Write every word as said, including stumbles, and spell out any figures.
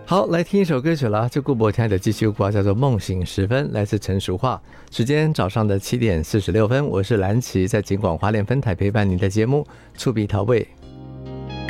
好，来听一首歌曲了，这顾博听的继续歌叫做《梦醒时分》，来自陈淑桦。时间早上的七点四十六分，我是蓝琪，在景广花莲分台陪伴您的节目触笔陶味。